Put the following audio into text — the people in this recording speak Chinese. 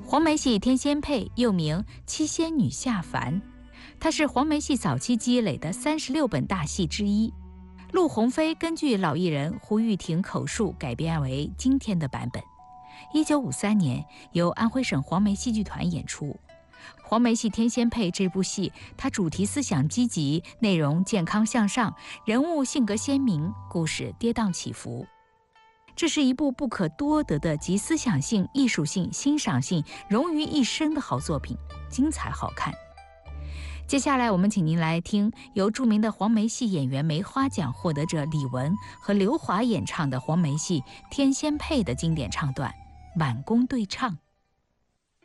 黄梅戏天仙配又名七仙女下凡，它是黄梅戏早期积累的36本大戏之一。陆鸿飞根据老艺人胡玉婷口述改编为今天的版本。1953年由安徽省黄梅戏剧团演出。黄梅戏天仙配这部戏，它主题思想积极，内容健康向上，人物性格鲜明，故事跌宕起伏。这是一部不可多得的集思想性、艺术性、欣赏性融于一身的好作品，精彩好看。接下来我们请您来听由著名的黄梅戏演员梅花奖获得者李玟和刘华演唱的黄梅戏天仙配的经典唱段《满宫对唱》。